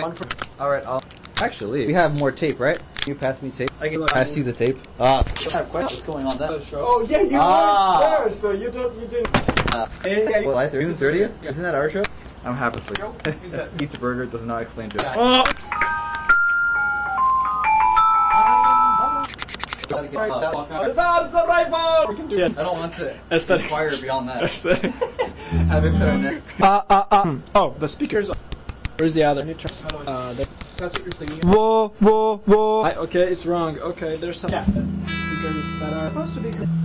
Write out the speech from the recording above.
Alright, actually, we have more tape, right? Can you pass me tape? I can pass you the tape. What's going on that? Oh yeah, you weren't there, so you didn't. July 30th? Isn't that our show? I'm half asleep. Eats a burger, does not explain jokes. We can do it. I don't want to Aesthetics. inquire beyond that. Aesthetics. Have it put on there. Oh, the speakers. Where's the other? That's what you're singing. Whoa. Okay, it's wrong. Okay, there's some speakers that are supposed to be.